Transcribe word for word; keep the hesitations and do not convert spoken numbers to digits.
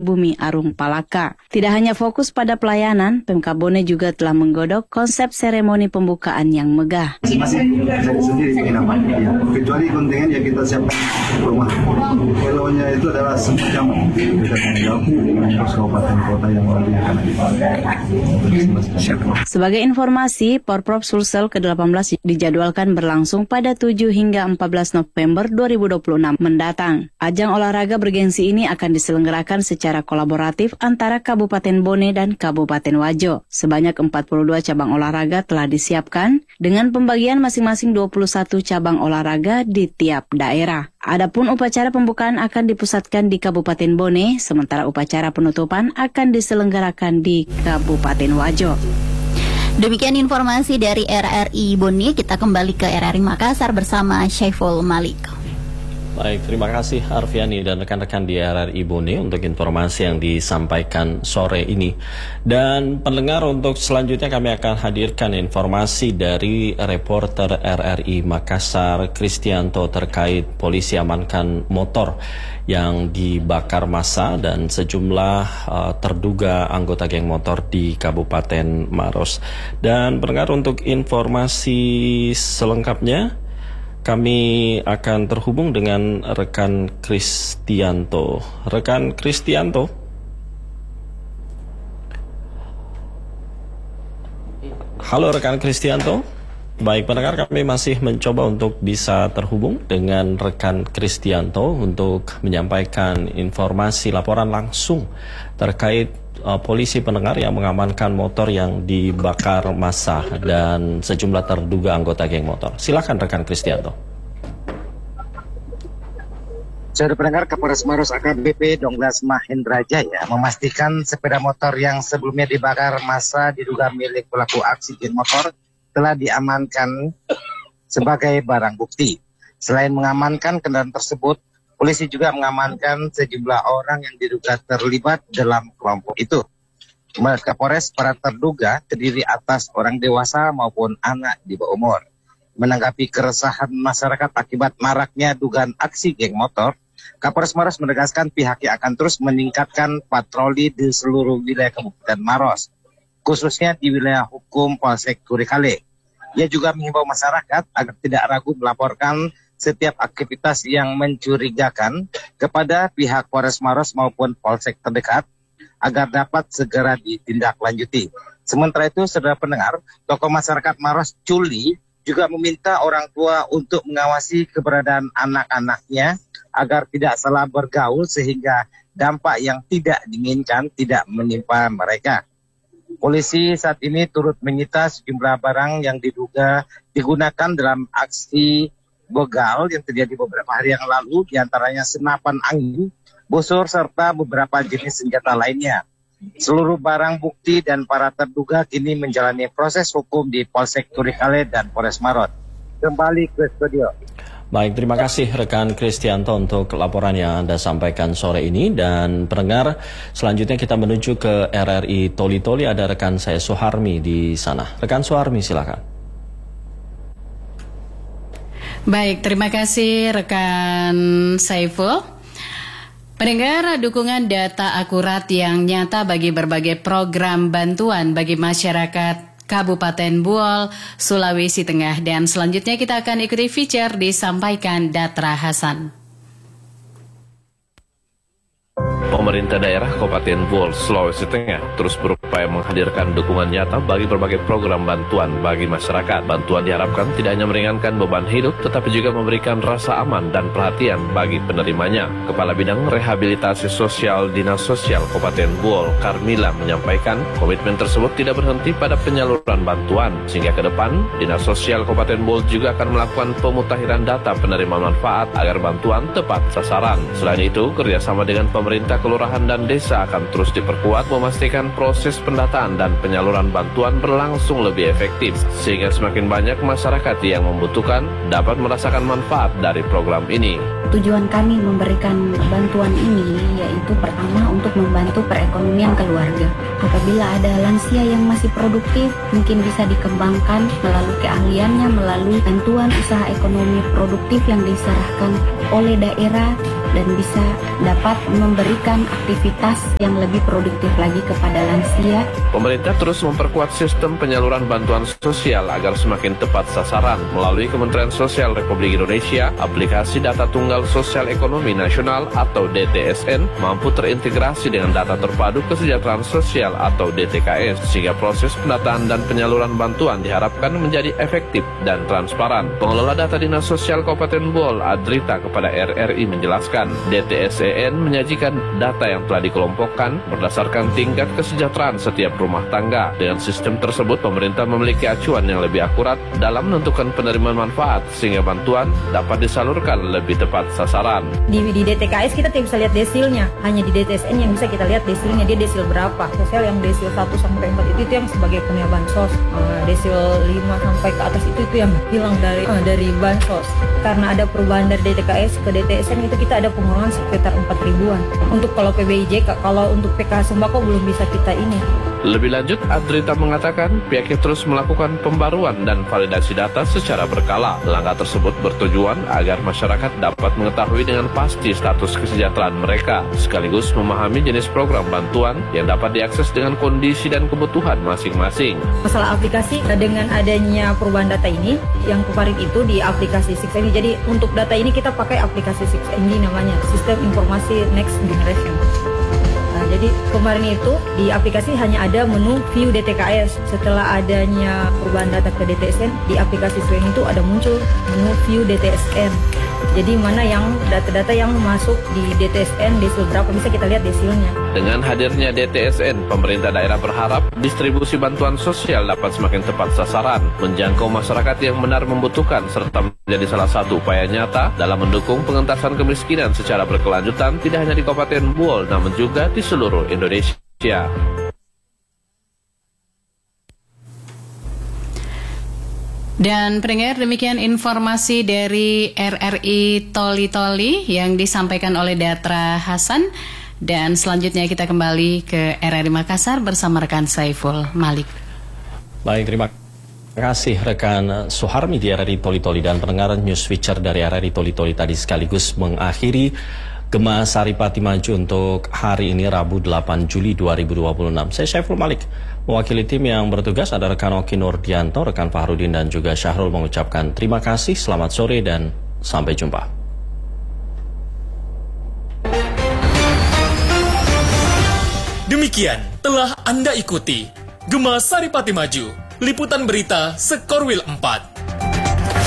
Bumi Arung Palaka. Tidak hanya fokus pada pelayanan, Pemkab Bone juga telah menggodok konsep seremoni pembukaan yang megah. Masih sendiri penginapan, ya. Kecuali kontingen yang kita siapkan rumah. Elonya itu adalah semacam kita menjawab kabupaten kota yang menyediakan. Sebagai informasi, Porprov Sulsel ke delapan belas dijadwalkan berlangsung pada tujuh hingga empat belas November dua ribu dua puluh enam mendatang. Ajang olahraga bergengsi ini akan diselenggarakan secara kolaboratif antara Kabupaten Bone dan Kabupaten Wajo. Sebanyak empat puluh dua cabang olahraga telah disiapkan dengan pembagian masing-masing dua puluh satu cabang olahraga di tiap daerah. Adapun upacara pembukaan akan dipusatkan di Kabupaten Bone, sementara upacara penutupan akan diselenggarakan di Kabupaten Wajo. Demikian informasi dari R R I Bone. Kita kembali ke R R I Makassar bersama Syaiful Malik. Baik, terima kasih Arfiani dan rekan-rekan di R R I Bone untuk informasi yang disampaikan sore ini. Dan pendengar, untuk selanjutnya kami akan hadirkan informasi dari reporter R R I Makassar Kristianto terkait polisi amankan motor yang dibakar massa dan sejumlah uh, terduga anggota geng motor di Kabupaten Maros. Dan pendengar, untuk informasi selengkapnya kami akan terhubung dengan rekan Kristianto. Rekan Kristianto. Halo rekan Kristianto. Baik pendengar, kami masih mencoba untuk bisa terhubung dengan rekan Kristianto untuk menyampaikan informasi laporan langsung terkait uh, polisi pendengar yang mengamankan motor yang dibakar massa dan sejumlah terduga anggota geng motor. Silakan rekan Kristianto. Saudara pendengar, Kapolres Maros A K B P Donglas Mahendra Jaya memastikan sepeda motor yang sebelumnya dibakar massa diduga milik pelaku aksi geng motor telah diamankan sebagai barang bukti. Selain mengamankan kendaraan tersebut, polisi juga mengamankan sejumlah orang yang diduga terlibat dalam kelompok itu. Menurut Kapolres, para terduga terdiri atas orang dewasa maupun anak di bawah umur. Menanggapi keresahan masyarakat akibat maraknya dugaan aksi geng motor, Kapolres Maros menegaskan pihaknya akan terus meningkatkan patroli di seluruh wilayah Kabupaten Maros, khususnya di wilayah hukum Polsek Turikale. Ia juga mengimbau masyarakat agar tidak ragu melaporkan setiap aktivitas yang mencurigakan kepada pihak Polres Maros maupun Polsek terdekat agar dapat segera ditindaklanjuti. Sementara itu, saudara pendengar, tokoh masyarakat Maros Culi juga meminta orang tua untuk mengawasi keberadaan anak-anaknya agar tidak salah bergaul sehingga dampak yang tidak diinginkan tidak menimpa mereka. Polisi saat ini turut menyita sejumlah barang yang diduga digunakan dalam aksi begal yang terjadi beberapa hari yang lalu, diantaranya senapan angin, busur, serta beberapa jenis senjata lainnya. Seluruh barang bukti dan para terduga kini menjalani proses hukum di Polsek Turikale dan Polres Maros. Kembali ke studio. Baik, terima kasih rekan Kristianto untuk laporan yang Anda sampaikan sore ini. Dan pendengar, selanjutnya kita menuju ke R R I Toli-Toli. Ada rekan saya Suharmi di sana. Rekan Suharmi, silakan. Baik, terima kasih rekan Saiful. Pendengar, dukungan data akurat yang nyata bagi berbagai program bantuan bagi masyarakat Kabupaten Buol, Sulawesi Tengah. Dan selanjutnya kita akan ikuti feature disampaikan Datra Hasan. Pemerintah daerah Kabupaten Buol, Sulawesi Tengah terus berupaya menghadirkan dukungan nyata bagi berbagai program bantuan bagi masyarakat. Bantuan diharapkan tidak hanya meringankan beban hidup, tetapi juga memberikan rasa aman dan perhatian bagi penerimanya. Kepala Bidang Rehabilitasi Sosial Dinas Sosial Kabupaten Buol, Karmila, menyampaikan komitmen tersebut tidak berhenti pada penyaluran bantuan, sehingga ke depan Dinas Sosial Kabupaten Buol juga akan melakukan pemutakhiran data penerima manfaat agar bantuan tepat sasaran. Selain itu, kerjasama dengan pemerintah kelurahan dan desa akan terus diperkuat memastikan proses pendataan dan penyaluran bantuan berlangsung lebih efektif sehingga semakin banyak masyarakat yang membutuhkan dapat merasakan manfaat dari program ini. Tujuan kami memberikan bantuan ini yaitu pertama untuk membantu perekonomian keluarga. Apabila ada lansia yang masih produktif, mungkin bisa dikembangkan melalui keahliannya melalui bantuan usaha ekonomi produktif yang diserahkan oleh daerah dan bisa dapat memberikan aktivitas yang lebih produktif lagi kepada lansia. Pemerintah terus memperkuat sistem penyaluran bantuan sosial agar semakin tepat sasaran melalui Kementerian Sosial Republik Indonesia. Aplikasi Data Tunggal Sosial Ekonomi Nasional atau D T S N mampu terintegrasi dengan Data Terpadu Kesejahteraan Sosial atau D T K S sehingga proses pendataan dan penyaluran bantuan diharapkan menjadi efektif dan transparan. Pengelola Data Dinas Sosial Kabupaten Bol, Adrita, kepada R R I menjelaskan, D T S N menyajikan data yang telah dikelompokkan berdasarkan tingkat kesejahteraan setiap rumah tangga. Dengan sistem tersebut, pemerintah memiliki acuan yang lebih akurat dalam menentukan penerimaan manfaat sehingga bantuan dapat disalurkan lebih tepat sasaran. Di, di D T K S kita tidak bisa lihat desilnya, hanya di D T S N yang bisa kita lihat desilnya, dia desil berapa. Sosial yang desil satu sampai empat itu, itu yang sebagai penerima bansos. Uh, desil lima sampai ke atas itu itu yang hilang dari uh, dari bansos. Karena ada perubahan dari D T K S ke D T S N itu kita ada pengurangan sekitar empat ribuan. Untuk kalau P B I J K, kalau untuk P K H sembako belum bisa kita ini. Lebih lanjut, Adrita mengatakan pihaknya terus melakukan pembaruan dan validasi data secara berkala. Langkah tersebut bertujuan agar masyarakat dapat mengetahui dengan pasti status kesejahteraan mereka, sekaligus memahami jenis program bantuan yang dapat diakses dengan kondisi dan kebutuhan masing-masing. Masalah aplikasi, dengan adanya perubahan data ini, yang kemarin itu di aplikasi enam N D, jadi untuk data ini kita pakai aplikasi enam N D namanya, Sistem Informasi Next Generation. Nah, jadi kemarin itu di aplikasi hanya ada menu View D T K S. Setelah adanya perubahan data ke D T S N, di aplikasi selain itu ada muncul menu View D T S N. Jadi mana yang data-data yang masuk di D T S N, desil berapa, bisa kita lihat desilnya. Dengan hadirnya D T S N, pemerintah daerah berharap distribusi bantuan sosial dapat semakin tepat sasaran, menjangkau masyarakat yang benar membutuhkan, serta menjadi salah satu upaya nyata dalam mendukung pengentasan kemiskinan secara berkelanjutan tidak hanya di Kabupaten Bol, namun juga di seluruh Indonesia. Dan pendengar, demikian informasi dari R R I Toli-Toli yang disampaikan oleh Datra Hasan. Dan selanjutnya kita kembali ke R R I Makassar bersama rekan Saiful Malik. Baik, terima kasih rekan Suharmi di R R I Toli-Toli. Dan pendengar, news feature dari R R I Toli-Toli tadi sekaligus mengakhiri Gema Saripati Maju untuk hari ini Rabu delapan Juli dua ribu dua puluh enam. Saya Saiful Malik. Mewakili tim yang bertugas ada rekan Oki Nurdianto, rekan Fahrudin dan juga Syahrul mengucapkan terima kasih, selamat sore dan sampai jumpa. Demikian telah Anda ikuti Gema Saripati Maju, liputan berita Sekorwil empat.